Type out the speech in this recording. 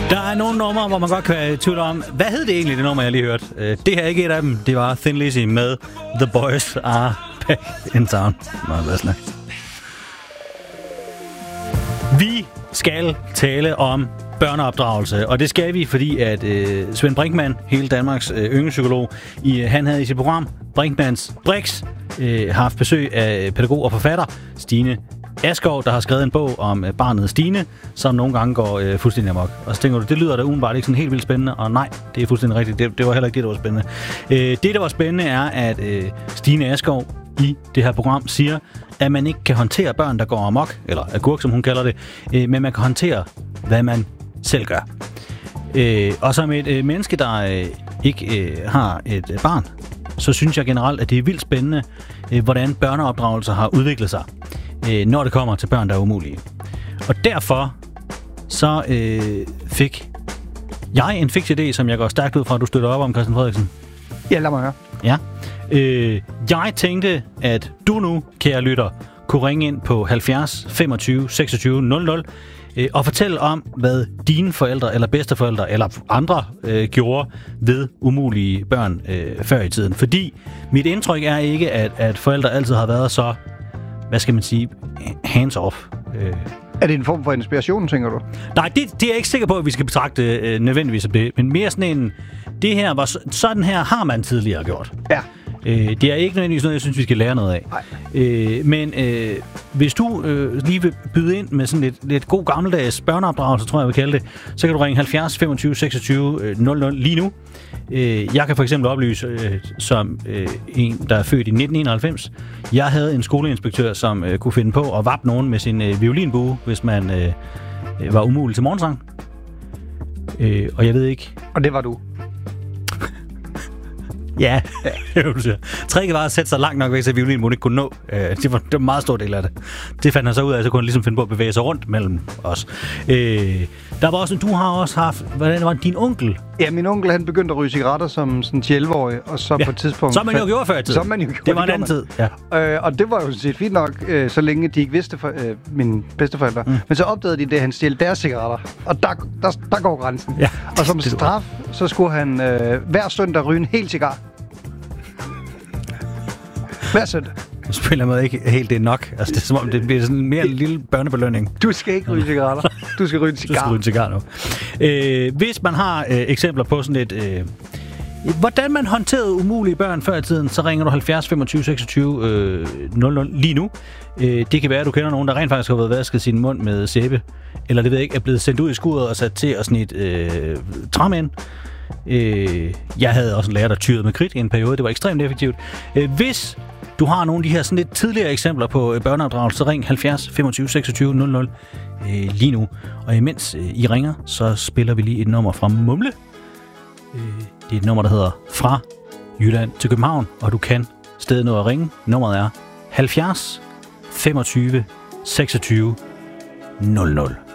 Der er nogle numre, hvor man godt kan være i tvivl om, hvad hed det egentlig, det nummer, jeg lige hørte? Det her er ikke et af dem. Det var Thin Lizzy med The Boys Are Back in Town. Meget passende. Vi skal tale om børneopdragelse, og det skal vi, fordi at Svend Brinkmann, hele Danmarks ynglepsykolog, han havde i sit program Brinkmanns Brix haft besøg af pædagog og forfatter Stine Askov, der har skrevet en bog om barnet Stine, som nogle gange går fuldstændig amok. Og så tænker du, det lyder da udenbart ikke sådan helt vildt spændende, og nej, det er fuldstændig rigtigt. Det var heller ikke det, der var spændende. Det, der var spændende, er, at Stine Askov i det her program siger, at man ikke kan håndtere børn, der går amok, eller agurk, som hun kalder det, men man kan håndtere, hvad man selv gør. Og som et menneske, der ikke har et barn, så synes jeg generelt, at det er vildt spændende, hvordan børneopdragelser har udviklet sig, når det kommer til børn, der er umulige. Og derfor så fik jeg en fix idé, som jeg går stærkt ud fra, at du støtter op om, Christian Frederiksen. Ja, lad mig høre. Ja. Jeg tænkte, at du nu, kære lytter, kunne ringe ind på 70 25 26 00 og fortælle om, hvad dine forældre eller bedsteforældre eller andre gjorde ved umulige børn før i tiden. Fordi mit indtryk er ikke, at forældre altid har været så, hvad skal man sige, hands-off. Er det en form for inspiration, tænker du? Nej, det er jeg ikke sikker på, at vi skal betragte nødvendigvis af det. Men mere sådan en, det her var sådan her har man tidligere gjort. Ja. Det er ikke nødvendigvis noget, jeg synes, vi skal lære noget af. Men hvis du lige vil byde ind med sådan lidt god gammeldags børneopdragelse, tror jeg vil kalde det, så kan du ringe 70 25 26 00 lige nu. Jeg kan for eksempel oplyse, som en, der er født i 1991, jeg havde en skoleinspektør, som kunne finde på at vappe nogen med sin violinbue, hvis man var umulig til morgensang. Og jeg ved ikke... Og det var du? Ja, tricket var at sætte sig langt nok væk, så violinbuen ikke kunne nå. Det var en meget stor del af det. Det fandt han så ud af, så kunne han ligesom finde på at bevæge sig rundt mellem os. Der var også, du har også haft, hvordan var det, din onkel? Ja, min onkel, han begyndte at ryge cigaretter som sådan 11-årig, og så på et tidspunkt... Som man jo gjorde før i tiden. Det var en anden tid. Ja. Og det var jo set fint nok, så længe de ikke vidste, mine bedsteforældre. Men så opdagede de det, at han stjal deres cigaretter. Og der går grænsen. Ja, og som straf, så skulle han hver søndag ryge en hel cigar. Hver søndag. Nu spiller man ikke helt det nok. Altså, det er som om, det bliver sådan mere en lille børnebelønning. Du skal ikke ryge cigaretter. Du skal ryge en cigar. Du skal ryge en cigar nu. Hvis man har eksempler på sådan et... hvordan man håndterede umulige børn før i tiden, så ringer du 70 25 26 00 lige nu. Det kan være, at du kender nogen, der rent faktisk har været vasket sin mund med sæbe. Eller det ved jeg ikke, er blevet sendt ud i skuret og sat til at snit træmænd. Jeg havde også en lærer, der tyrede med kridt i en periode. Det var ekstremt effektivt. Hvis du har nogle af de her sådan lidt tidligere eksempler på børneopdragelse, så ring 70 25 26 00 lige nu. Og imens I ringer, så spiller vi lige et nummer fra Mumle. Det er et nummer, der hedder Fra Jylland til København, og du kan stadig nå at ringe. Nummeret er 70 25 26 00.